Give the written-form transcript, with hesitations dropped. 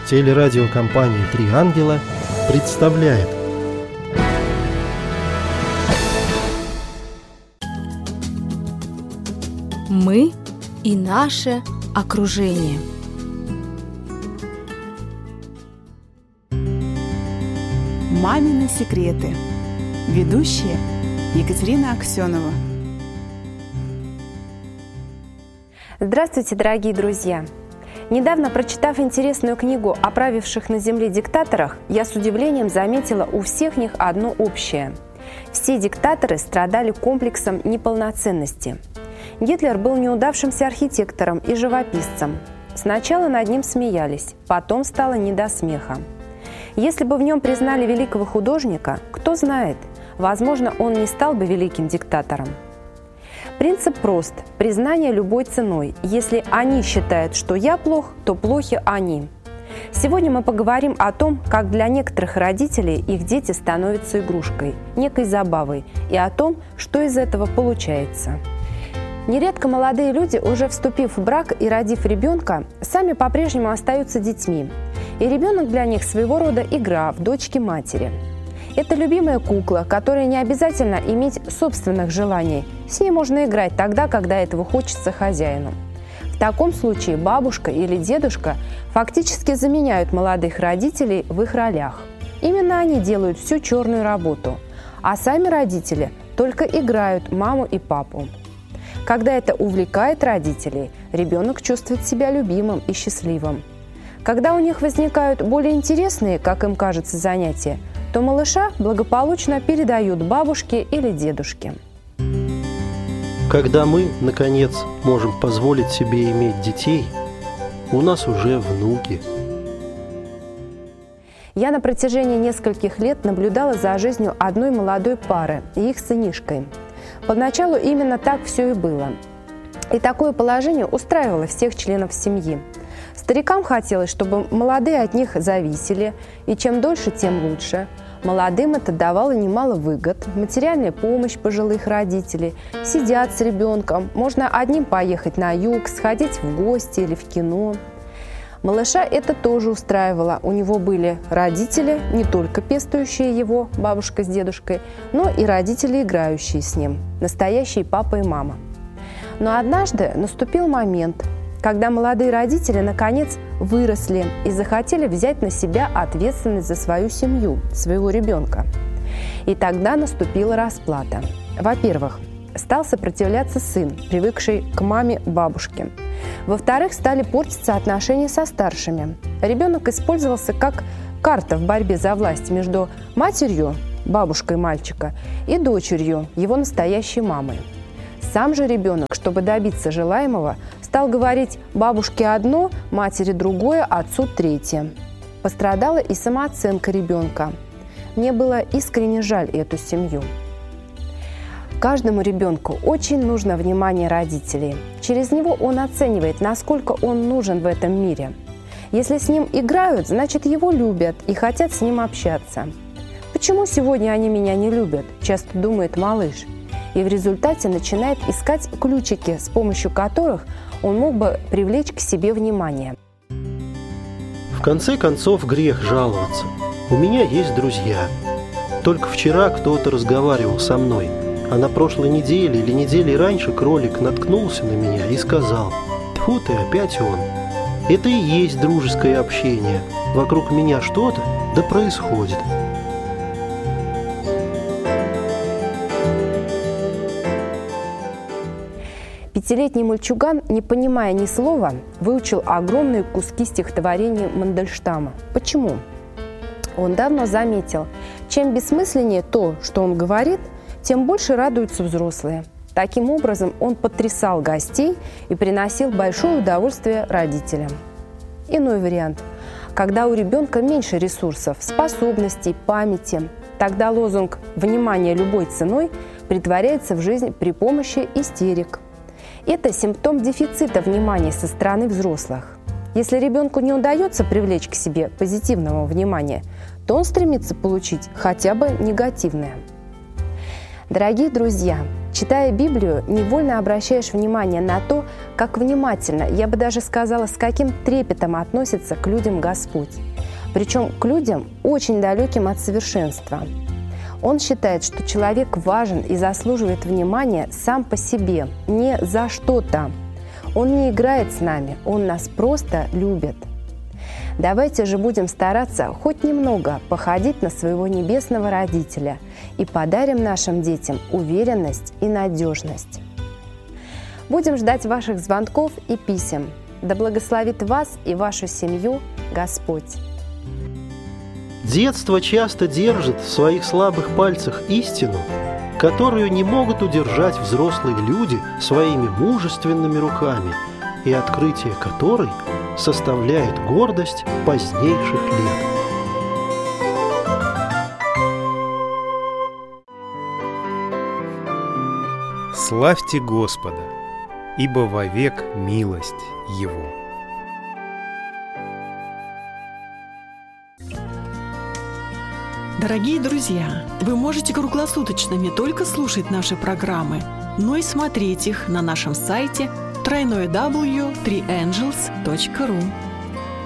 Телерадиокомпания «Три ангела» представляет. Мы и наше окружение. Мамины секреты. Ведущая Екатерина Аксенова. Здравствуйте, дорогие друзья! Недавно, прочитав интересную книгу о правивших на Земле диктаторах, я с удивлением заметила у всех них одно общее. Все диктаторы страдали комплексом неполноценности. Гитлер был неудавшимся архитектором и живописцем. Сначала над ним смеялись, потом стало не до смеха. Если бы в нем признали великого художника, кто знает, возможно, он не стал бы великим диктатором. Принцип прост – признание любой ценой. Если они считают, что я плох, то плохи они. Сегодня мы поговорим о том, как для некоторых родителей их дети становятся игрушкой, некой забавой, и о том, что из этого получается. Нередко молодые люди, уже вступив в брак и родив ребенка, сами по-прежнему остаются детьми. И ребенок для них своего рода игра в дочке матери. Это любимая кукла, которая не обязательно иметь собственных желаний. С ней можно играть тогда, когда этого хочется хозяину. В таком случае бабушка или дедушка фактически заменяют молодых родителей в их ролях. Именно они делают всю черную работу, а сами родители только играют маму и папу. Когда это увлекает родителей, ребенок чувствует себя любимым и счастливым. Когда у них возникают более интересные, как им кажется, занятия, то малыша благополучно передают бабушке или дедушке. Когда мы, наконец, можем позволить себе иметь детей, у нас уже внуки. Я на протяжении нескольких лет наблюдала за жизнью одной молодой пары и их сынишкой. Поначалу именно так все и было. И такое положение устраивало всех членов семьи. Старикам хотелось, чтобы молодые от них зависели, и чем дольше, тем лучше. Молодым это давало немало выгод, материальная помощь пожилых родителей, сидят с ребенком, можно одним поехать на юг, сходить в гости или в кино. Малыша это тоже устраивало, у него были родители, не только пестующие его, бабушка с дедушкой, но и родители, играющие с ним, настоящие папа и мама. Но однажды наступил момент, когда молодые родители наконец выросли и захотели взять на себя ответственность за свою семью, своего ребенка. И тогда наступила расплата. Во-первых, стал сопротивляться сын, привыкший к маме, бабушке. Во-вторых, стали портиться отношения со старшими. Ребенок использовался как карта в борьбе за власть между матерью, бабушкой мальчика, и дочерью, его настоящей мамой. Сам же ребенок, чтобы добиться желаемого, стал говорить бабушке одно, матери другое, отцу третье. Пострадала и самооценка ребенка. Мне было искренне жаль эту семью. Каждому ребенку очень нужно внимание родителей. Через него он оценивает, насколько он нужен в этом мире. Если с ним играют, значит его любят и хотят с ним общаться. «Почему сегодня они меня не любят?» – часто думает малыш. И в результате начинает искать ключики, с помощью которых он мог бы привлечь к себе внимание. В конце концов, грех жаловаться. У меня есть друзья. Только вчера кто-то разговаривал со мной, а на прошлой неделе или неделей раньше кролик наткнулся на меня и сказал: «Тьфу ты, опять он». Это и есть дружеское общение. Вокруг меня что-то да происходит. Пятилетний мальчуган, не понимая ни слова, выучил огромные куски стихотворений Мандельштама. Почему? Он давно заметил, чем бессмысленнее то, что он говорит, тем больше радуются взрослые. Таким образом, он потрясал гостей и приносил большое удовольствие родителям. Иной вариант. Когда у ребенка меньше ресурсов, способностей, памяти, тогда лозунг «внимание любой ценой» претворяется в жизнь при помощи истерик. Это симптом дефицита внимания со стороны взрослых. Если ребенку не удается привлечь к себе позитивного внимания, то он стремится получить хотя бы негативное. Дорогие друзья, Читая Библию, невольно обращаешь внимание на то, как внимательно, я бы даже сказала, с каким трепетом относится к людям Господь. Причем к людям, очень далеким от совершенства. Он считает, что человек важен и заслуживает внимания сам по себе, не за что-то. Он не играет с нами, он нас просто любит. Давайте же будем стараться хоть немного походить на своего небесного родителя и подарим нашим детям уверенность и надежность. Будем ждать ваших звонков и писем. Да благословит вас и вашу семью Господь. Детство часто держит в своих слабых пальцах истину, которую не могут удержать взрослые люди своими мужественными руками, и открытие которой составляет гордость позднейших лет. Славьте Господа, ибо вовек милость Его. Дорогие друзья, вы можете круглосуточно не только слушать наши программы, но и смотреть их на нашем сайте www.3angels.ru.